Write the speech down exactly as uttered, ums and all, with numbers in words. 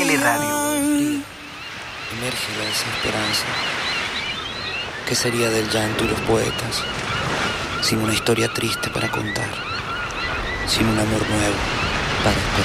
Teleradio. Emerge la desesperanza. ¿Qué sería del llanto y los poetas sin una historia triste para contar? Sin un amor nuevo para esperar.